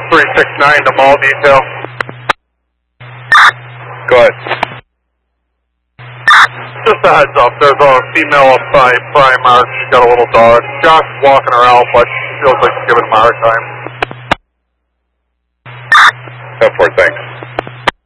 369 to mall detail. Go ahead. Just a heads up, there's a female up by Primark. She's got a little dog. Josh is walking her out, but feels like he's giving him a hard time. 10-4, thanks.